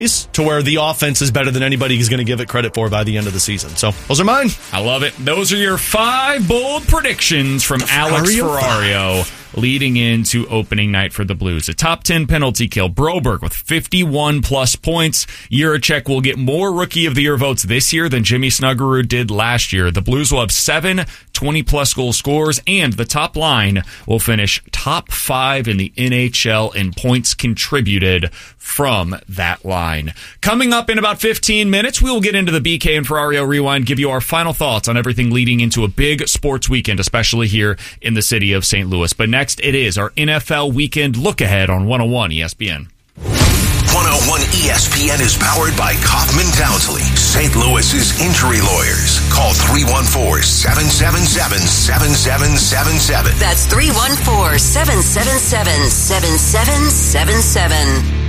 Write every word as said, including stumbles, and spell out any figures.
to where the offense is better than anybody is going to give it credit for by the end of the season. So those are mine. I love it. Those are your five bold predictions from Alex Ferrario leading into opening night for the Blues. A top ten penalty kill. Broberg with fifty-one plus points. Jiricek will get more Rookie of the Year votes this year than Jimmy Snuggerud did last year. The Blues will have seven twenty-plus goal scorers, and the top line will finish top five in the N H L in points contributed from that line. Coming up in about fifteen minutes, we will get into the B K and Ferrario Rewind, give you our final thoughts on everything leading into a big sports weekend, especially here in the city of Saint Louis. But next, it is our N F L Weekend Look-Ahead on one oh one E S P N. one oh one E S P N is powered by Kaufman Townsley, Saint Louis's injury lawyers. Call three one four, seven seven seven, seven seven seven seven. That's three one four, seven seven seven, seven seven seven seven.